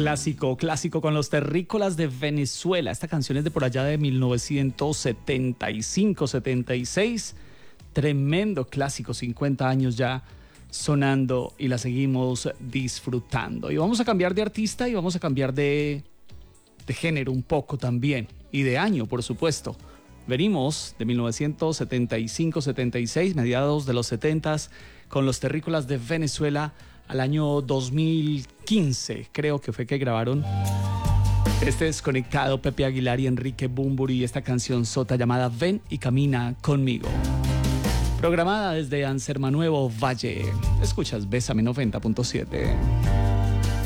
Clásico, clásico con los Terrícolas de Venezuela. Esta canción es de por allá de 1975, 76. Tremendo clásico, 50 años ya sonando y la seguimos disfrutando. Y vamos a cambiar de artista y vamos a cambiar de género un poco también. Y de año, por supuesto. Venimos de 1975, 76, mediados de los 70s, con los Terrícolas de Venezuela al año 2015, creo que fue que grabaron este Desconectado, Pepe Aguilar y Enrique Bunbury, y esta canción sota llamada Ven y Camina Conmigo. Programada desde Anserma Nuevo Valle. Escuchas Bésame 90.7.